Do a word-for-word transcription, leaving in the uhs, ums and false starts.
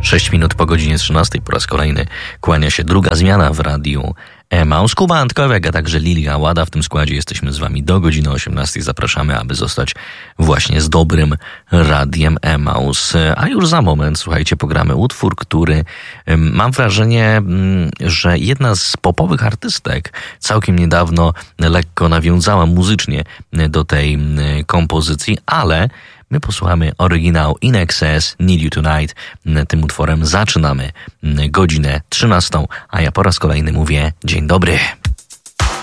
sześć minut po godzinie trzynastej po raz kolejny kłania się druga zmiana w radiu Emaus. Kuba Antkowiak, a także Lilia Łada. W tym składzie jesteśmy z wami do godziny osiemnastej. Zapraszamy, aby zostać właśnie z dobrym radiem Emaus. A już za moment, słuchajcie, pogramy utwór, który mam wrażenie, że jedna z popowych artystek całkiem niedawno lekko nawiązała muzycznie do tej kompozycji, ale my posłuchamy oryginał In Excess, Need You Tonight. Tym utworem zaczynamy godzinę trzynastą, a ja po raz kolejny mówię dzień dobry.